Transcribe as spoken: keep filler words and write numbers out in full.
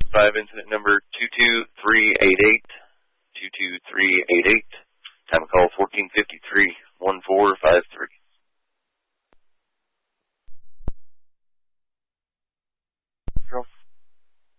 five, incident number two two three eight eight, two two three eight eight, time of call fourteen fifty.